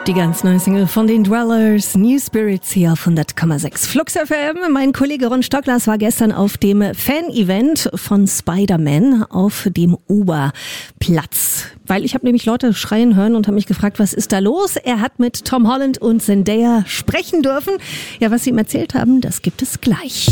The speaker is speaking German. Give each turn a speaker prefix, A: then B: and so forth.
A: Die ganz neue Single von den Dwellers, New Spirits hier auf 100,6 Flux FM. Mein Kollege Ron Stocklas war gestern auf dem Fan-Event von Spider-Man auf dem Oberplatz. Weil ich habe nämlich Leute schreien hören und habe mich gefragt, was ist da los? Er hat mit Tom Holland und Zendaya sprechen dürfen. Ja, was sie ihm erzählt haben, das gibt es gleich.